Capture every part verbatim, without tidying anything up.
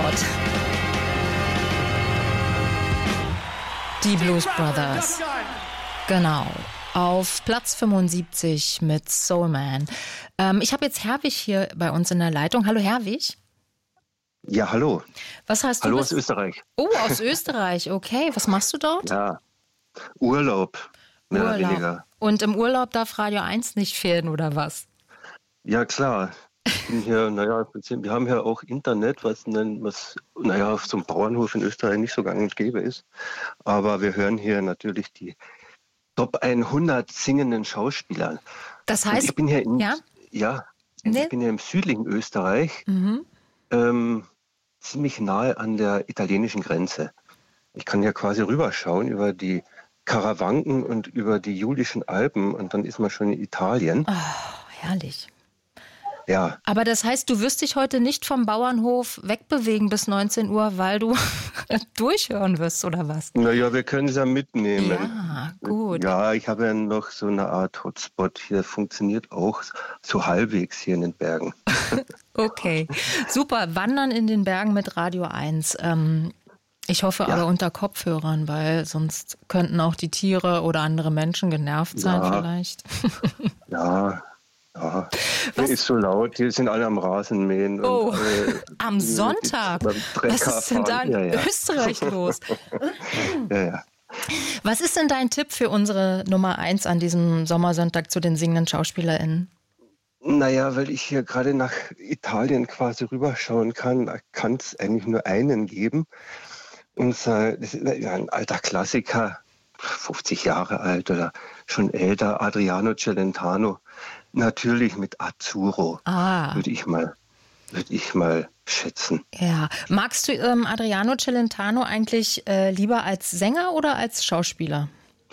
Gott. Die Blues Brothers. Genau. Auf Platz fünfundsiebzig mit Soul Man. Ähm, ich habe jetzt Herwig hier bei uns in der Leitung. Hallo Herwig. Ja, hallo. Was heißt du? Hallo bist... aus Österreich. Oh, aus Österreich. Okay. Was machst du dort? Ja, Urlaub. Mehr Urlaub. oder weniger. Und im Urlaub darf Radio eins nicht fehlen, oder was? Ja, klar. Ich bin hier, naja, wir haben ja auch Internet, was, was naja, auf so einem Bauernhof in Österreich nicht so gang und gäbe ist. Aber wir hören hier natürlich die Top hundert singenden Schauspieler. Das heißt, und ich bin hier in, ja? Ja, Nee. ich bin hier im südlichen Österreich, Mhm. ähm, ziemlich nahe an der italienischen Grenze. Ich kann ja quasi rüberschauen über die Karawanken und über die Julischen Alpen und dann ist man schon in Italien. Oh, herrlich. Ja. Aber das heißt, du wirst dich heute nicht vom Bauernhof wegbewegen bis neunzehn Uhr, weil du durchhören wirst, oder was? Naja, wir können es ja mitnehmen. Ja, gut. Ja, ich habe ja noch so eine Art Hotspot hier. Funktioniert auch so halbwegs hier in den Bergen. Okay, super. Wandern in den Bergen mit Radio eins. Ähm, ich hoffe Ja. aber unter Kopfhörern, weil sonst könnten auch die Tiere oder andere Menschen genervt sein Ja. vielleicht. Ja, ja. Was? Ist so laut. Hier sind alle am Rasenmähen. Oh, und alle, am Sonntag? beim Trecker Was ist denn da in fahren. Ja, ja. Österreich los? Ja, ja. Was ist denn dein Tipp für unsere Nummer eins an diesem Sommersonntag zu den singenden SchauspielerInnen? Naja, weil ich hier gerade nach Italien quasi rüberschauen kann, kann es eigentlich nur einen geben. Unser, das ist ein alter Klassiker, fünfzig Jahre alt oder schon älter, Adriano Celentano. Natürlich mit Azzurro, Ah. würde ich mal, würde ich mal schätzen. Ja. Magst du ähm, Adriano Celentano eigentlich äh, lieber als Sänger oder als Schauspieler?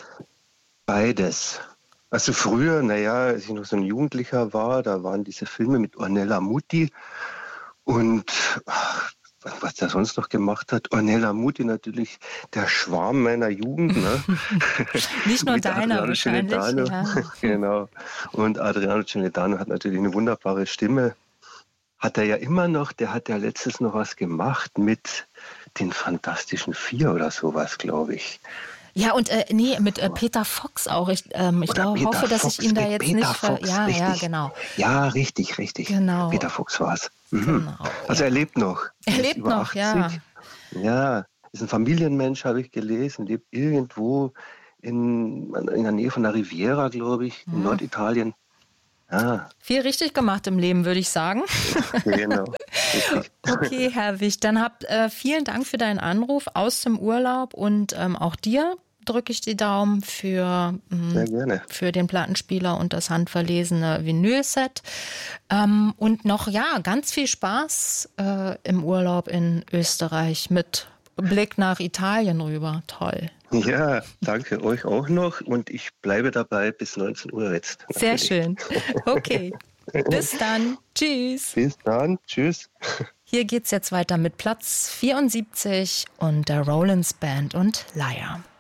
Beides. Also früher, naja, als ich noch so ein Jugendlicher war, da waren diese Filme mit Ornella Muti und ach, was der sonst noch gemacht hat. Ornella Muti natürlich der Schwarm meiner Jugend. Ne? Nicht nur Mit deiner Adriano wahrscheinlich. Celentano. Ja. Genau. Und Adriano Celentano hat natürlich eine wunderbare Stimme. Hat er ja immer noch, der hat ja letztes noch was gemacht mit den Fantastischen Vier oder sowas, glaube ich. Ja, und äh, nee, mit äh, Peter Fox auch. Ich, ähm, ich Oder glaub, Peter hoffe, dass Fox, ich ihn da mit jetzt Peter nicht ver... Fox, Ja, richtig. ja, genau. Ja, richtig, richtig. Genau. Peter Fox war es. Mhm. Genau, Also ja. er lebt noch. Er ist lebt über noch, ja. achtzig. Ja, ist ein Familienmensch, habe ich gelesen, lebt irgendwo in, in der Nähe von der Riviera, glaube ich, in Norditalien. Ja, Viel richtig gemacht im Leben, würde ich sagen. genau. Richtig. Okay, Herr Wicht, dann habt äh, vielen Dank für deinen Anruf aus dem Urlaub und ähm, auch dir drücke ich die Daumen für, mh, Sehr gerne. für den Plattenspieler und das handverlesene Vinylset. Ähm, und noch, ja, ganz viel Spaß äh, im Urlaub in Österreich mit Blick nach Italien rüber. Toll. Ja, danke euch auch noch und ich bleibe dabei bis neunzehn Uhr jetzt. Sehr Natürlich. schön. Okay, bis dann. Tschüss. Bis dann. Tschüss. Hier geht's jetzt weiter mit Platz vierundsiebzig und der Rollins Band und Liar.